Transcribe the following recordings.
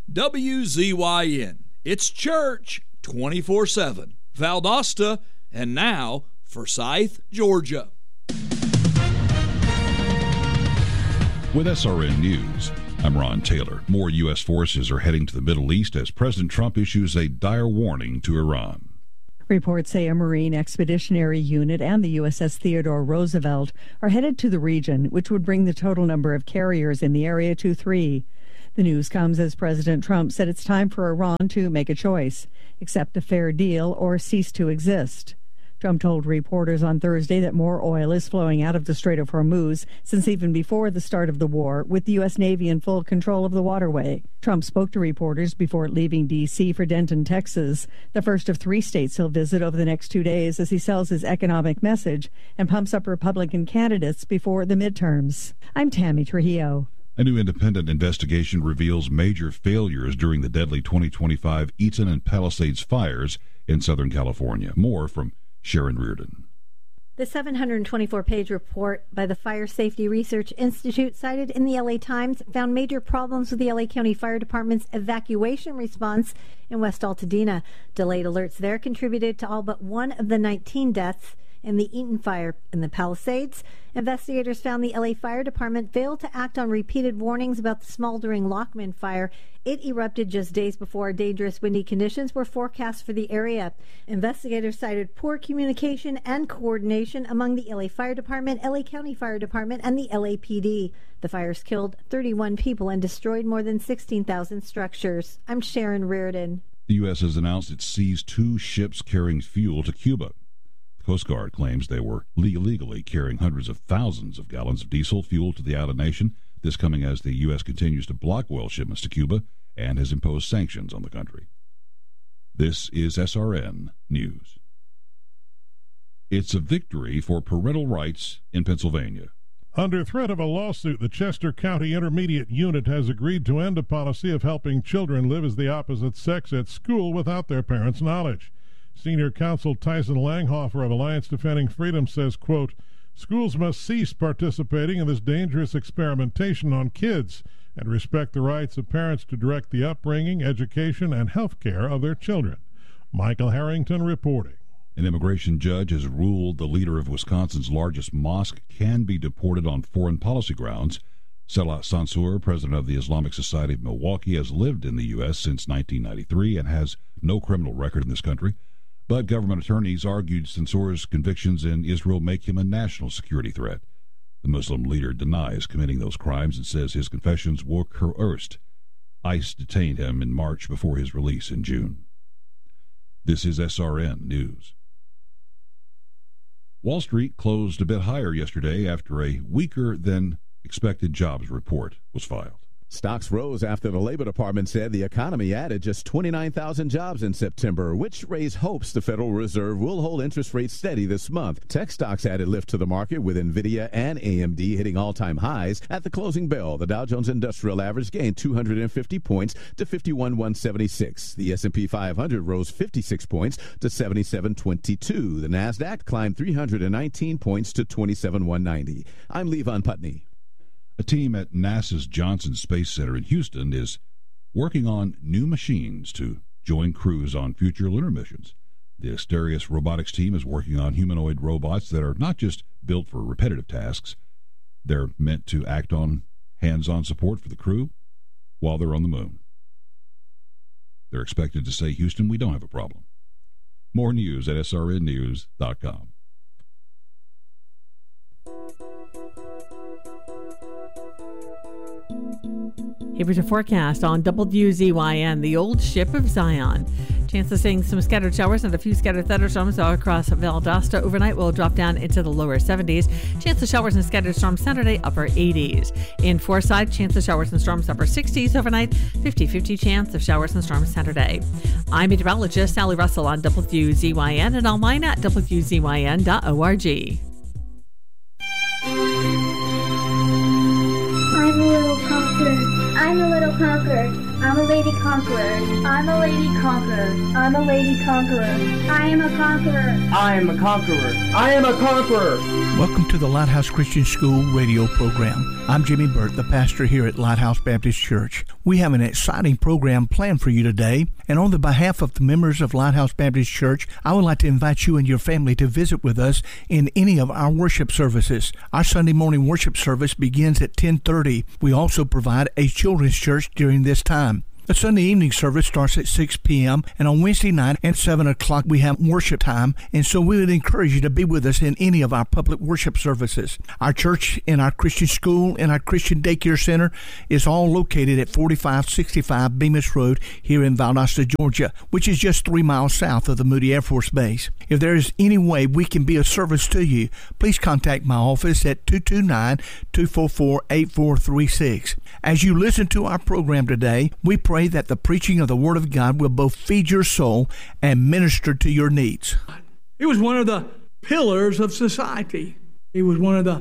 WZYN. It's church 24/7. Valdosta, and now Forsyth, Georgia. With SRN News, I'm Ron Taylor. More U.S. forces are heading to the Middle East as President Trump issues a dire warning to Iran. Reports say a Marine Expeditionary Unit and the USS Theodore Roosevelt are headed to the region, which would bring the total number of carriers in the area to 3. The news comes as President Trump said it's time for Iran to make a choice, accept a fair deal or cease to exist. Trump told reporters on Thursday that more oil is flowing out of the Strait of Hormuz since even before the start of the war, with the U.S. Navy in full control of the waterway. Trump spoke to reporters before leaving D.C. for Denton, Texas, the first of 3 states he'll visit over the next 2 days as he sells his economic message and pumps up Republican candidates before the midterms. I'm Tammy Trujillo. A new independent investigation reveals major failures during the deadly 2025 Eaton and Palisades fires in Southern California. More from Sharon Reardon. The 724-page report by the Fire Safety Research Institute cited in the LA Times found major problems with the LA County Fire Department's evacuation response in West Altadena. Delayed alerts there contributed to all but one of the 19 deaths in the Eaton fire. In the Palisades, investigators found the LA Fire Department failed to act on repeated warnings about the smoldering Lockman fire. It erupted just days before dangerous windy conditions were forecast for the area. Investigators cited poor communication and coordination among the LA Fire Department, LA County Fire Department, and the LAPD. The fires killed 31 people and destroyed more than 16,000 structures. I'm Sharon Reardon. The U.S. has announced it seized 2 ships carrying fuel to Cuba. Coast Guard claims they were illegally carrying hundreds of thousands of gallons of diesel fuel to the island nation. This coming as the U.S. continues to block oil shipments to Cuba and has imposed sanctions on the country. This is SRN News. It's a victory for parental rights in Pennsylvania. Under threat of a lawsuit, the Chester County Intermediate Unit has agreed to end a policy of helping children live as the opposite sex at school without their parents' knowledge. Senior counsel Tyson Langhofer of Alliance Defending Freedom says, quote, schools must cease participating in this dangerous experimentation on kids and respect the rights of parents to direct the upbringing, education, and health care of their children. Michael Harrington reporting. An immigration judge has ruled the leader of Wisconsin's largest mosque can be deported on foreign policy grounds. Salah Sansour, president of the Islamic Society of Milwaukee, has lived in the U.S. since 1993 and has no criminal record in this country. But government attorneys argued Sansour's convictions in Israel make him a national security threat. The Muslim leader denies committing those crimes and says his confessions were coerced. ICE detained him in March before his release in June. This is SRN News. Wall Street closed a bit higher yesterday after a weaker than expected jobs report was filed. Stocks rose after the Labor Department said the economy added just 29,000 jobs in September, which raised hopes the Federal Reserve will hold interest rates steady this month. Tech stocks added lift to the market, with NVIDIA and AMD hitting all-time highs. At the closing bell, the Dow Jones Industrial Average gained 250 points to 51,176. The S&P 500 rose 56 points to 77,22. The NASDAQ climbed 319 points to 27,190. I'm Levon Putney. A team at NASA's Johnson Space Center in Houston is working on new machines to join crews on future lunar missions. The Asterius Robotics team is working on humanoid robots that are not just built for repetitive tasks. They're meant to act on hands-on support for the crew while they're on the moon. They're expected to say, Houston, we don't have a problem. More news at srnnews.com. Here's your forecast on WZYN, the old ship of Zion. Chance of seeing some scattered showers and a few scattered thunderstorms all across Valdosta. Overnight will drop down into the lower 70s. Chance of showers and scattered storms Saturday, upper 80s. In Forsyth, chance of showers and storms upper 60s overnight. 50-50 chance of showers and storms Saturday. I'm meteorologist Sally Russell on WZYN and online at WZYN.org. I'm a little conqueror. I'm a lady conqueror. I'm a lady conqueror. I'm a lady conqueror. I am a conqueror. I am a conqueror. I am a conqueror. Welcome to the Lighthouse Christian School radio program. I'm Jimmy Burt, the pastor here at Lighthouse Baptist Church. We have an exciting program planned for you today, and on the behalf of the members of Lighthouse Baptist Church, I would like to invite you and your family to visit with us in any of our worship services. Our Sunday morning worship service begins at 10:30. We also provide a children's church during this time. The Sunday evening service starts at 6 p.m. and on Wednesday night at 7 o'clock we have worship time, and so we would encourage you to be with us in any of our public worship services. Our church and our Christian school and our Christian daycare center is all located at 4565 Bemis Road here in Valdosta, Georgia, which is just 3 miles south of the Moody Air Force Base. If there is any way we can be of service to you, please contact my office at 229-244-8436. As you listen to our program today, we pray that the preaching of the Word of God will both feed your soul and minister to your needs. He was one of the pillars of society. He was one of the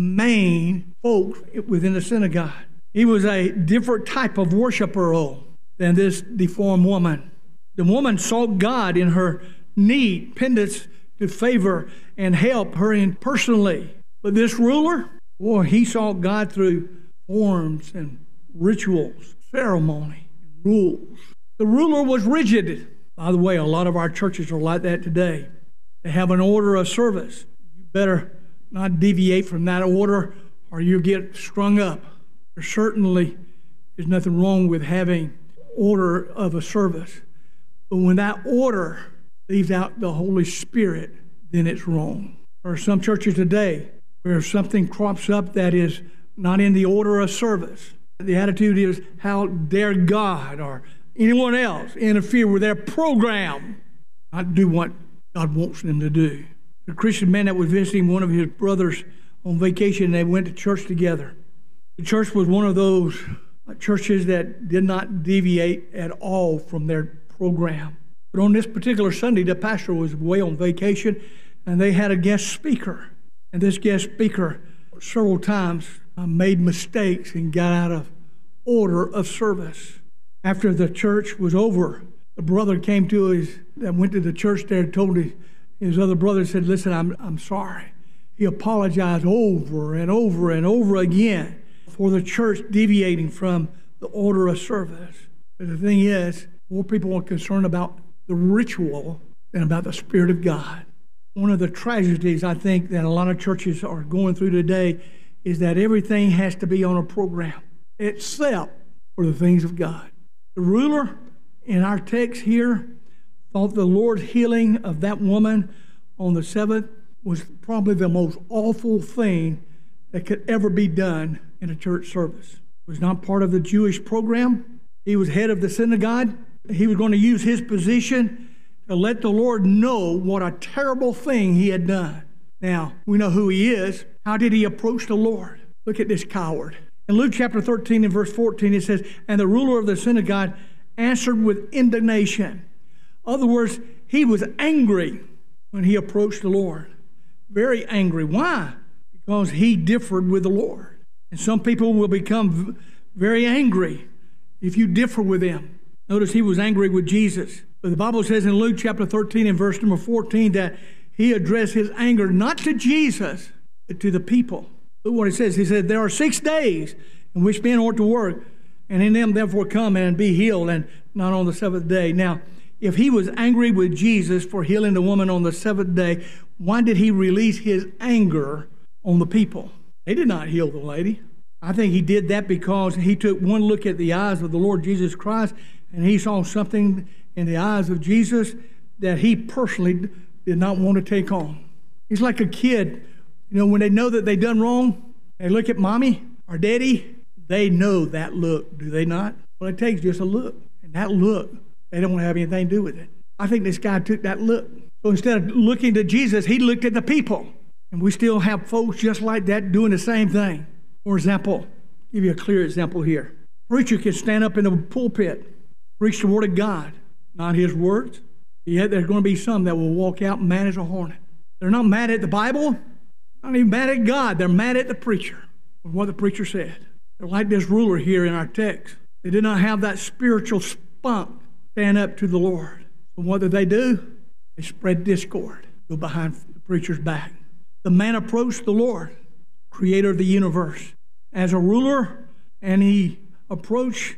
main folks within the synagogue. He was a different type of worshiper than this deformed woman. The woman sought God in her need, pendants to favor and help her in personally. But this ruler, he sought God through forms and rituals, ceremony, rules. The ruler was rigid. By the way, a lot of our churches are like that today. They have an order of service. You better not deviate from that order or you get strung up. There certainly is nothing wrong with having order of a service. But when that order leaves out the Holy Spirit, then it's wrong. There are some churches today where something crops up that is not in the order of service. The attitude is, how dare God or anyone else interfere with their program, not do what God wants them to do. The Christian man that was visiting one of his brothers on vacation, they went to church together. The church was one of those churches that did not deviate at all from their program. But on this particular Sunday, the pastor was away on vacation, and they had a guest speaker. And this guest speaker several times made mistakes and got out of order of service. After the church was over, the brother came to that went to the church there and told his other brother, said, listen, I'm sorry. He apologized over and over and over again for the church deviating from the order of service. But the thing is, more people are concerned about the ritual than about the Spirit of God. One of the tragedies I think that a lot of churches are going through today is that everything has to be on a program, except for the things of God. The ruler in our text here thought the Lord's healing of that woman on the Sabbath was probably the most awful thing that could ever be done in a church service. It was not part of the Jewish program. He was head of the synagogue. He was going to use his position to let the Lord know what a terrible thing he had done. Now, we know who he is. How did he approach the Lord? Look at this coward. In Luke chapter 13 and verse 14, it says, and the ruler of the synagogue answered with indignation. In other words, he was angry when he approached the Lord. Very angry. Why? Because he differed with the Lord. And some people will become very angry if you differ with them. Notice he was angry with Jesus. But the Bible says in Luke chapter 13 and verse number 14 that he addressed his anger not to Jesus, but to the people. Look what it says. He said, there are 6 days in which men ought to work, and in them therefore come and be healed, and not on the seventh day. Now, if he was angry with Jesus for healing the woman on the seventh day, why did he release his anger on the people? They did not heal the lady. I think he did that because he took one look at the eyes of the Lord Jesus Christ, and he saw something in the eyes of Jesus that he personally did not want to take on. He's like a kid. You know, when they know that they've done wrong, they look at mommy or daddy, they know that look, do they not? Well, it takes just a look. And that look, they don't want to have anything to do with it. I think this guy took that look. So instead of looking to Jesus, he looked at the people. And we still have folks just like that doing the same thing. For example, I'll give you a clear example here. Preacher can stand up in the pulpit, preach the word of God, not his words. Yet there's going to be some that will walk out mad as a hornet. They're not mad at the Bible, not even mad at God. They're mad at the preacher for what the preacher said. They're like this ruler here in our text. They did not have that spiritual spunk stand up to the Lord. So what did? They spread discord, go behind the preacher's back. The man approached the Lord, creator of the universe, as a ruler, and he approached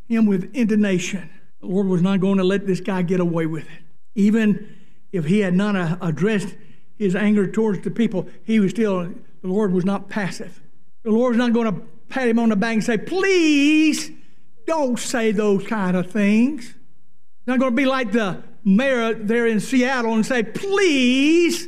him with indignation. The Lord was not going to let this guy get away with it. Even if he had not addressed his anger towards the people, the Lord was not passive. The Lord was not going to pat him on the back and say, please don't say those kind of things. It's not going to be like the mayor there in Seattle and say, please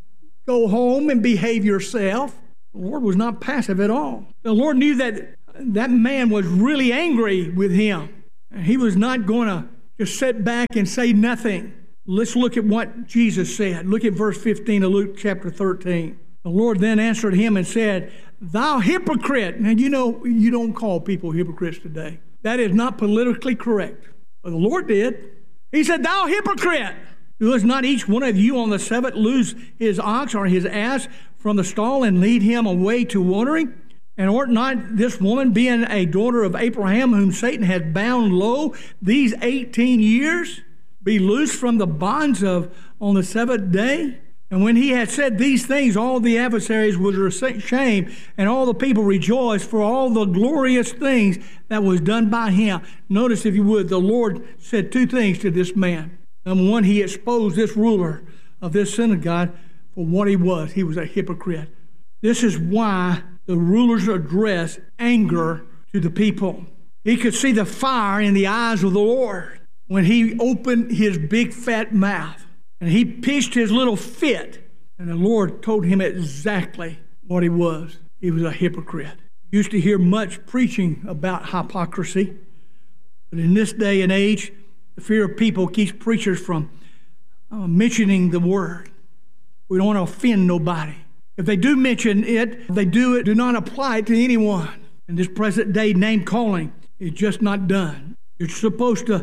go home and behave yourself. The Lord was not passive at all. The Lord knew that that man was really angry with him. And he was not going to just sit back and say nothing. Let's look at what Jesus said. Look at verse 15 of Luke chapter 13. The Lord then answered him and said, thou hypocrite. Now, you know, you don't call people hypocrites today. That is not politically correct. But the Lord did. He said, thou hypocrite. Does not each one of you on the Sabbath loose his ox or his ass from the stall and lead him away to watering? And ought not this woman, being a daughter of Abraham, whom Satan has bound low these 18 years, be loosed from the bonds of on the seventh day? And when he had said these things, all the adversaries were ashamed, and all the people rejoiced for all the glorious things that was done by him. Notice, if you would, the Lord said two things to this man. Number one, he exposed this ruler of this synagogue for what he was. He was a hypocrite. This is why the ruler's address anger to the people. He could see the fire in the eyes of the Lord when he opened his big fat mouth and he pitched his little fit, and the Lord told him exactly what he was. He was a hypocrite. Used to hear much preaching about hypocrisy, but in this day and age, the fear of people keeps preachers from mentioning the word. We don't want to offend nobody. If they do mention it, do not apply it to anyone. In this present day, name calling is just not done. You're supposed to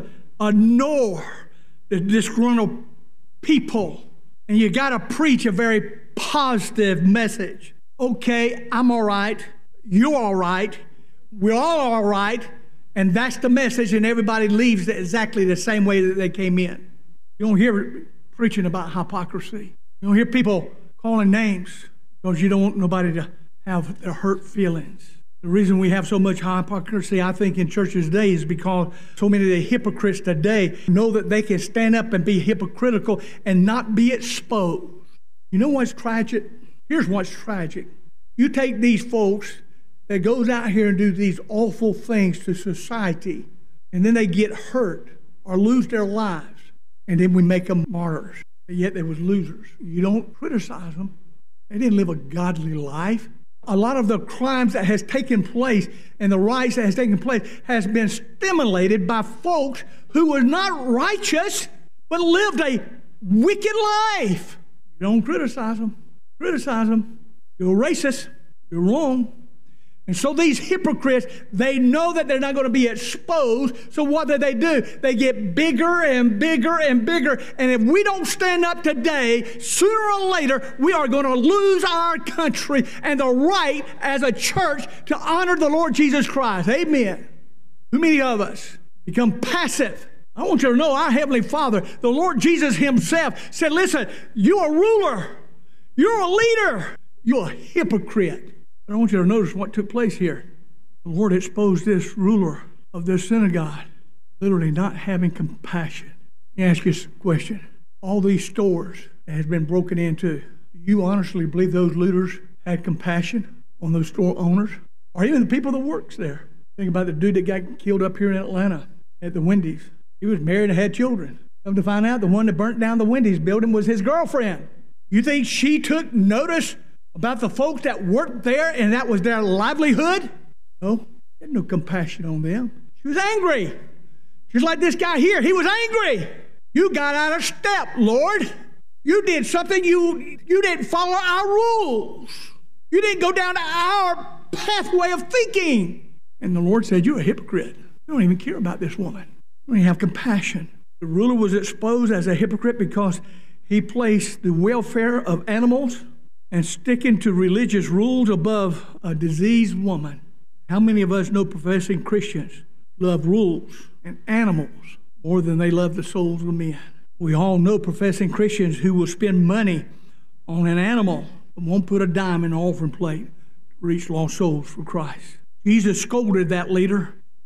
ignore the disgruntled people, and you got to preach a very positive message. Okay, I'm all right. You're all right. We're all right. And that's the message, and everybody leaves exactly the same way that they came in. You don't hear preaching about hypocrisy. You don't hear people calling names because you don't want nobody to have their hurt feelings. The reason we have so much hypocrisy, I think, in churches today is because so many of the hypocrites today know that they can stand up and be hypocritical and not be exposed. You know what's tragic? Here's what's tragic. You take these folks that goes out here and do these awful things to society, and then they get hurt or lose their lives, and then we make them martyrs. And yet they was losers. You don't criticize them. They didn't live a godly life. A lot of the crimes that has taken place and the riots that has taken place has been stimulated by folks who were not righteous but lived a wicked life. You don't criticize them. Criticize them. You're racist. You're wrong. And so these hypocrites, they know that they're not going to be exposed. So what do? They get bigger and bigger and bigger. And if we don't stand up today, sooner or later, we are going to lose our country and the right as a church to honor the Lord Jesus Christ. Amen. Too many of us become passive. I want you to know our Heavenly Father, the Lord Jesus himself, said, listen, you're a ruler. You're a leader. You're a hypocrite. But I want you to notice what took place here. The Lord exposed this ruler of this synagogue, literally not having compassion. Let me ask you a question. All these stores that has been broken into, do you honestly believe those leaders had compassion on those store owners? Or even the people that works there? Think about the dude that got killed up here in Atlanta at the Wendy's. He was married and had children. Come to find out, the one that burnt down the Wendy's building was his girlfriend. You think she took notice about the folks that worked there and that was their livelihood? No, she had no compassion on them. She was angry. Just like this guy here, he was angry. You got out of step, Lord. You did something, you didn't follow our rules. You didn't go down our pathway of thinking. And the Lord said, you're a hypocrite. You don't even care about this woman. You don't even have compassion. The ruler was exposed as a hypocrite because he placed the welfare of animals and sticking to religious rules above a diseased woman. How many of us know professing Christians love rules and animals more than they love the souls of men? We all know professing Christians who will spend money on an animal but won't put a dime in the offering plate to reach lost souls for Christ. Jesus scolded that leader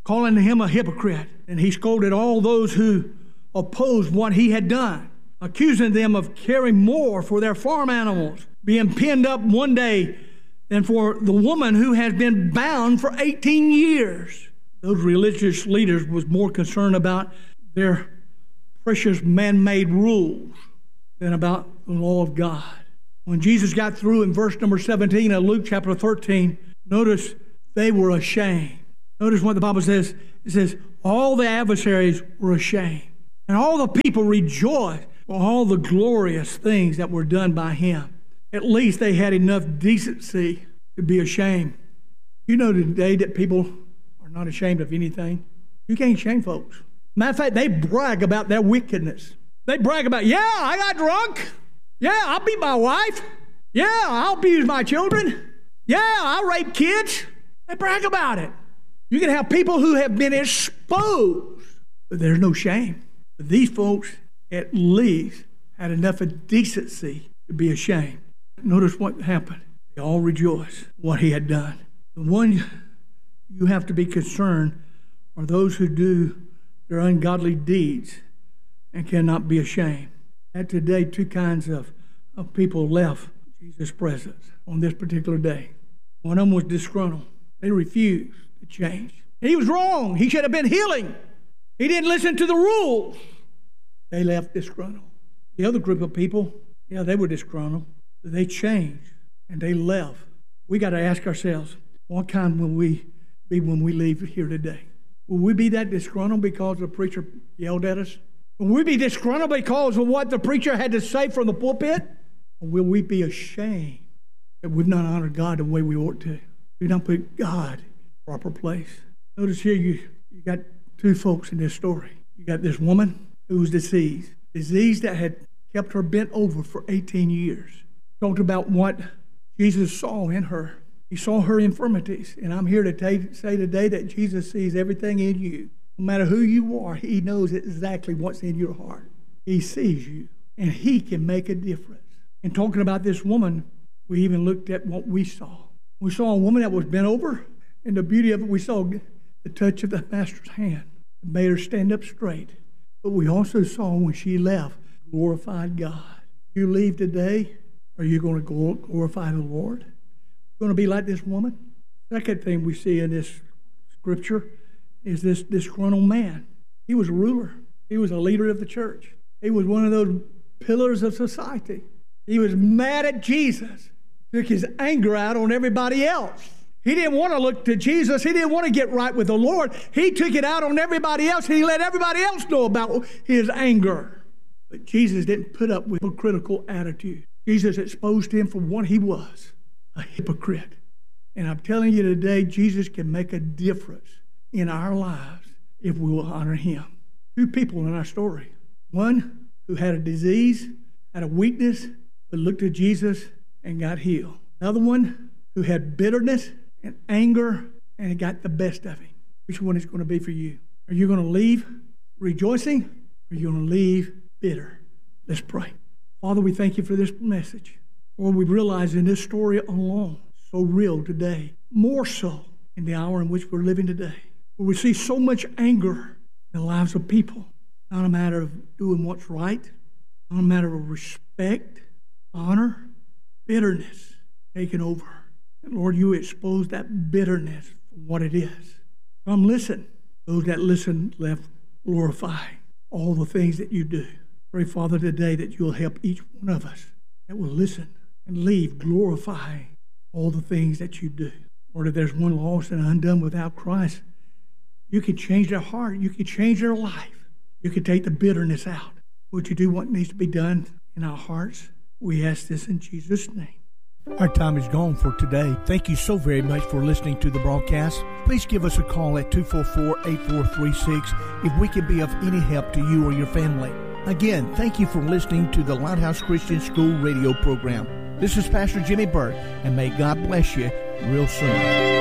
calling him a hypocrite. And he scolded all those who opposed what he had done, accusing them of caring more for their farm animals being penned up one day than for the woman who has been bound for 18 years. Those religious leaders was more concerned about their precious man-made rules than about the law of God. When Jesus got through in verse number 17 of Luke chapter 13, notice they were ashamed. Notice what the Bible says. It says, all the adversaries were ashamed, and all the people rejoiced for all the glorious things that were done by him. At least they had enough decency to be ashamed. You know today that people are not ashamed of anything. You can't shame folks. Matter of fact, they brag about their wickedness. They brag about, yeah, I got drunk. Yeah, I'll beat my wife. Yeah, I'll abuse my children. Yeah, I'll rape kids. They brag about it. You can have people who have been exposed, but there's no shame. But these folks at least had enough of decency to be ashamed. Notice what happened. They all rejoiced what he had done. The one you have to be concerned are those who do their ungodly deeds and cannot be ashamed. And today, two kinds of people left Jesus' presence on this particular day. One of them was disgruntled. They refused to change. He was wrong. He should have been healing. He didn't listen to the rules. They left disgruntled. The other group of people, yeah, they were disgruntled. They changed and they left. We got to ask ourselves, what kind will we be when we leave here today? Will we be that disgruntled because the preacher yelled at us? Will we be disgruntled because of what the preacher had to say from the pulpit? Or will we be ashamed that we've not honored God the way we ought to? We've not put God in the proper place. Notice here you got two folks in this story. You got this woman who was disease that had kept her bent over for 18 years. Talked about what Jesus saw in her. He saw her infirmities. And I'm here to say today that Jesus sees everything in you. No matter who you are, he knows exactly what's in your heart. He sees you, and he can make a difference. And talking about this woman, we even looked at what we saw. We saw a woman that was bent over, and the beauty of it, we saw the touch of the Master's hand. It made her stand up straight. But we also saw when she left, glorified God. You leave today, are you going to glorify the Lord? Going to be like this woman? Second thing we see in this scripture is this disgruntled man. He was a ruler. He was a leader of the church. He was one of those pillars of society. He was mad at Jesus. Took his anger out on everybody else. He didn't want to look to Jesus. He didn't want to get right with the Lord. He took it out on everybody else. He let everybody else know about his anger. But Jesus didn't put up with a critical attitude. Jesus exposed him for what he was, a hypocrite. And I'm telling you today, Jesus can make a difference in our lives if we will honor him. Two people in our story. One who had a disease, had a weakness, but looked to Jesus and got healed. Another one who had bitterness and anger and got the best of him. Which one is going to be for you? Are you going to leave rejoicing, or are you going to leave bitter? Let's pray. Father, we thank you for this message. Lord, we realize in this story alone, so real today, more so in the hour in which we're living today, where we see so much anger in the lives of people. Not a matter of doing what's right, not a matter of respect, honor, bitterness taking over. And Lord, you expose that bitterness for what it is. Come listen. Those that listen left glorify all the things that you do. Pray, Father, today that you'll help each one of us that will listen and leave glorifying all the things that you do. Lord, if there's one lost and undone without Christ, you can change their heart. You can change their life. You can take the bitterness out. Would you do what needs to be done in our hearts? We ask this in Jesus' name. Our time is gone for today. Thank you so very much for listening to the broadcast. Please give us a call at 244-8436 if we can be of any help to you or your family. Again, thank you for listening to the Lighthouse Christian School radio program. This is Pastor Jimmy Burt, and may God bless you real soon.